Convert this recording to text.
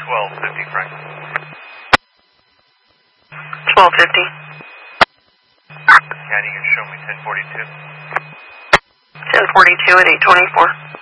1250, Frank. 1250. Can you show me 1042? 1042 at 824.